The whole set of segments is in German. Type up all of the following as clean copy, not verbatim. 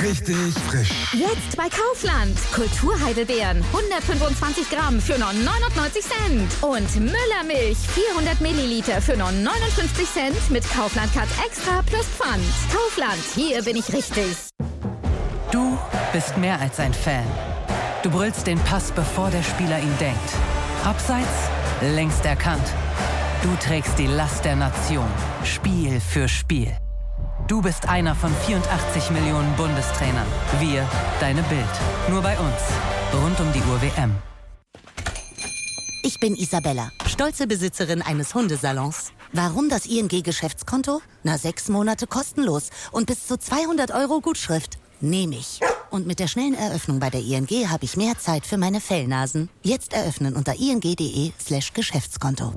Richtig frisch. Jetzt bei Kaufland. Kulturheidelbeeren 125 Gramm für nur 99 Cent. Und Müllermilch 400 Milliliter für nur 59 Cent mit Kaufland Cut Extra plus Pfand. Kaufland, hier bin ich richtig. Du bist mehr als ein Fan. Du brüllst den Pass, bevor der Spieler ihn denkt. Abseits, längst erkannt. Du trägst die Last der Nation, Spiel für Spiel. Du bist einer von 84 Millionen Bundestrainern. Wir, deine Bild. Nur bei uns. Rund um die Uhr WM. Ich bin Isabella, stolze Besitzerin eines Hundesalons. Warum das ING-Geschäftskonto? 6 Monate kostenlos und bis zu 200 € Gutschrift. Nehme ich. Und mit der schnellen Eröffnung bei der ING habe ich mehr Zeit für meine Fellnasen. Jetzt eröffnen unter ing.de/Geschäftskonto.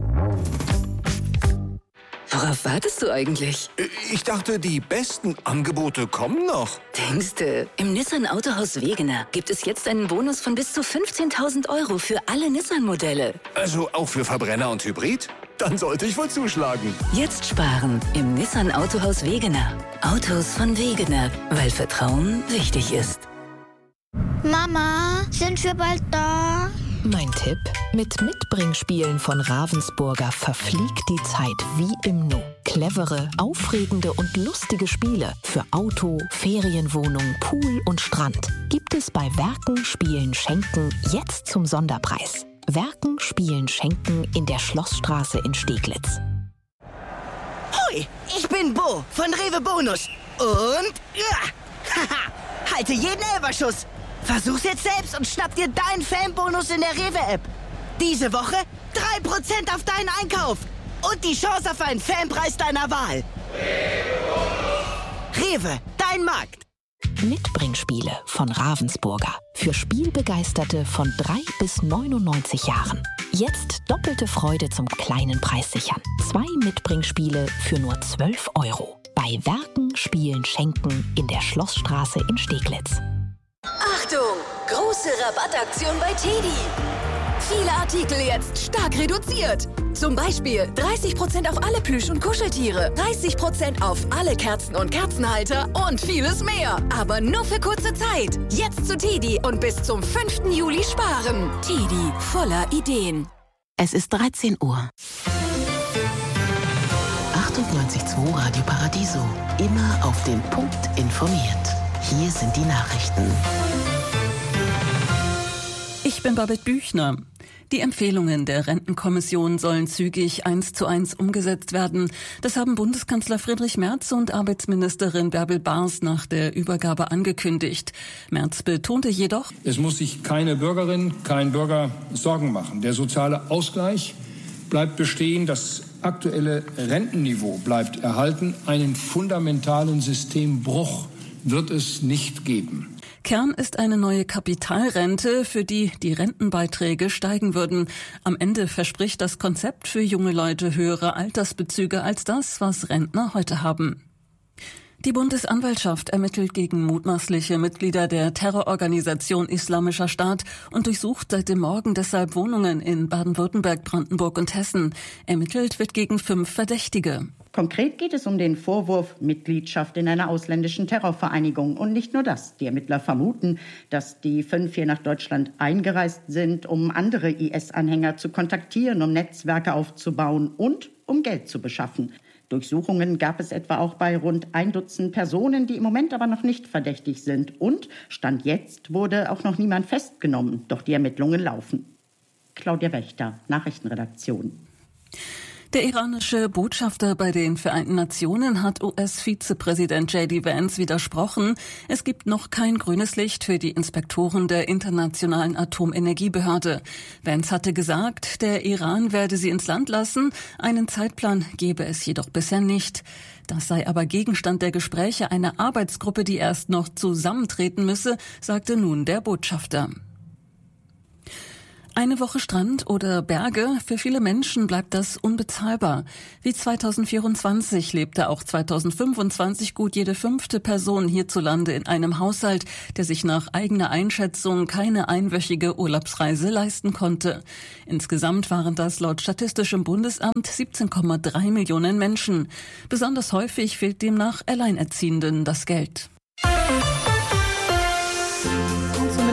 Worauf wartest du eigentlich? Ich dachte, die besten Angebote kommen noch. Denkste, im Nissan Autohaus Wegener gibt es jetzt einen Bonus von bis zu 15.000 € für alle Nissan-Modelle. Also auch für Verbrenner und Hybrid? Dann sollte ich wohl zuschlagen. Jetzt sparen im Nissan Autohaus Wegener. Autos von Wegener, weil Vertrauen wichtig ist. Mama, sind wir bald da? Mein Tipp? Mit Mitbringspielen von Ravensburger verfliegt die Zeit wie im Nu. Clevere, aufregende und lustige Spiele für Auto, Ferienwohnung, Pool und Strand gibt es bei Werken, Spielen, Schenken jetzt zum Sonderpreis. Werken, Spielen, Schenken in der Schlossstraße in Steglitz. Hoi, ich bin Bo von Rewe Bonus. Und halte jeden Elferschuss. Versuch's jetzt selbst und schnapp dir deinen Fanbonus in der Rewe-App. Diese Woche 3% auf deinen Einkauf. Und die Chance auf einen Fanpreis deiner Wahl. Rewe, dein Markt. Mitbringspiele von Ravensburger. Für Spielbegeisterte von 3 bis 99 Jahren. Jetzt doppelte Freude zum kleinen Preis sichern. 2 Mitbringspiele für nur 12 €. Bei Werken, Spielen, Schenken in der Schlossstraße in Steglitz. Achtung! Große Rabattaktion bei TEDi. Viele Artikel jetzt stark reduziert. Zum Beispiel 30% auf alle Plüsch- und Kuscheltiere, 30% auf alle Kerzen und Kerzenhalter und vieles mehr. Aber nur für kurze Zeit. Jetzt zu TEDi und bis zum 5. Juli sparen. TEDi, voller Ideen. Es ist 13 Uhr. 98.2 Radio Paradiso. Immer auf den Punkt informiert. Hier sind die Nachrichten. Ich bin Babette Büchner. Die Empfehlungen der Rentenkommission sollen zügig 1:1 umgesetzt werden. Das haben Bundeskanzler Friedrich Merz und Arbeitsministerin Bärbel Bars nach der Übergabe angekündigt. Merz betonte jedoch: Es muss sich keine Bürgerin, kein Bürger Sorgen machen. Der soziale Ausgleich bleibt bestehen. Das aktuelle Rentenniveau bleibt erhalten. Einen fundamentalen Systembruch wird es nicht geben. Kern ist eine neue Kapitalrente, für die die Rentenbeiträge steigen würden. Am Ende verspricht das Konzept für junge Leute höhere Altersbezüge als das, was Rentner heute haben. Die Bundesanwaltschaft ermittelt gegen mutmaßliche Mitglieder der Terrororganisation Islamischer Staat und durchsucht seit dem Morgen deshalb Wohnungen in Baden-Württemberg, Brandenburg und Hessen. Ermittelt wird gegen 5 Verdächtige. Konkret geht es um den Vorwurf Mitgliedschaft in einer ausländischen Terrorvereinigung. Und nicht nur das. Die Ermittler vermuten, dass die 5 hier nach Deutschland eingereist sind, um andere IS-Anhänger zu kontaktieren, um Netzwerke aufzubauen und um Geld zu beschaffen. Durchsuchungen gab es etwa auch bei rund 1 Dutzend Personen, die im Moment aber noch nicht verdächtig sind. Und Stand jetzt wurde auch noch niemand festgenommen. Doch die Ermittlungen laufen. Claudia Wächter, Nachrichtenredaktion. Der iranische Botschafter bei den Vereinten Nationen hat US-Vizepräsident J.D. Vance widersprochen. Es gibt noch kein grünes Licht für die Inspektoren der Internationalen Atomenergiebehörde. Vance hatte gesagt, der Iran werde sie ins Land lassen. Einen Zeitplan gebe es jedoch bisher nicht. Das sei aber Gegenstand der Gespräche einer Arbeitsgruppe, die erst noch zusammentreten müsse, sagte nun der Botschafter. Eine Woche Strand oder Berge, für viele Menschen bleibt das unbezahlbar. Wie 2024 lebte auch 2025 gut jede 5. Person hierzulande in einem Haushalt, der sich nach eigener Einschätzung keine einwöchige Urlaubsreise leisten konnte. Insgesamt waren das laut Statistischem Bundesamt 17,3 Millionen Menschen. Besonders häufig fehlt demnach Alleinerziehenden das Geld.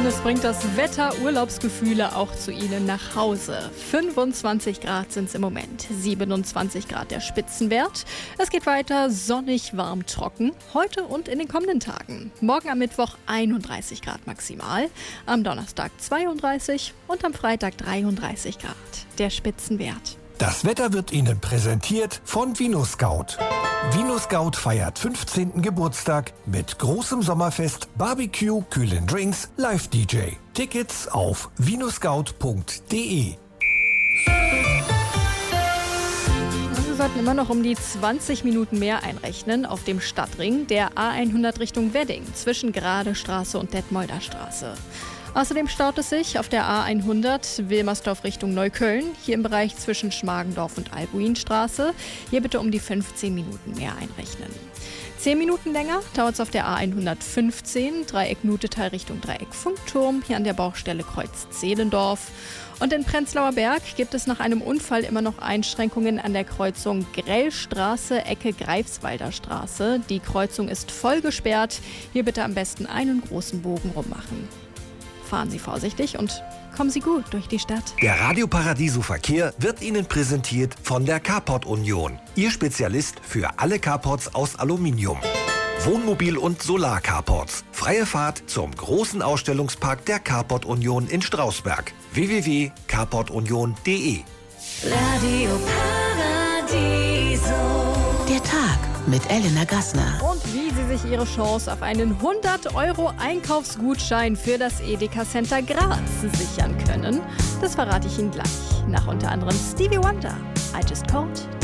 denn es bringt das Wetter Urlaubsgefühle auch zu Ihnen nach Hause. 25 Grad sind es im Moment, 27 Grad der Spitzenwert. Es geht weiter sonnig, warm, trocken, heute und in den kommenden Tagen. Morgen am Mittwoch 31 Grad maximal, am Donnerstag 32 und am Freitag 33 Grad der Spitzenwert. Das Wetter wird Ihnen präsentiert von VinoScout. VinoScout feiert 15. Geburtstag mit großem Sommerfest, Barbecue, kühlen Drinks, Live-DJ. Tickets auf vinoscout.de. Wir sollten immer noch um die 20 Minuten mehr einrechnen auf dem Stadtring der A100 Richtung Wedding zwischen Gradestraße und Detmolder Straße. Außerdem staut es sich auf der A100 Wilmersdorf Richtung Neukölln, hier im Bereich zwischen Schmargendorf und Albuinstraße. Hier bitte um die 15 Minuten mehr einrechnen. 10 Minuten länger dauert es auf der A115, Dreieck Nutetal Richtung Dreieck Funkturm, hier an der Baustelle Kreuz Zehlendorf. Und in Prenzlauer Berg gibt es nach einem Unfall immer noch Einschränkungen an der Kreuzung Grellstraße, Ecke Greifswalder Straße. Die Kreuzung ist voll gesperrt. Hier bitte am besten einen großen Bogen rummachen. Fahren Sie vorsichtig und kommen Sie gut durch die Stadt. Der Radio Paradiso Verkehr wird Ihnen präsentiert von der Carport Union. Ihr Spezialist für alle Carports aus Aluminium. Wohnmobil- und Solar-Carports. Freie Fahrt zum großen Ausstellungspark der Carport Union in Strausberg. www.carportunion.de. Radio Paradiso. Der Tag mit Elena Gassner. Und wie Sie sich Ihre Chance auf einen 100€ Einkaufsgutschein für das Edeka Center Graz sichern können, das verrate ich Ihnen gleich. Nach unter anderem Stevie Wonder, I Just Called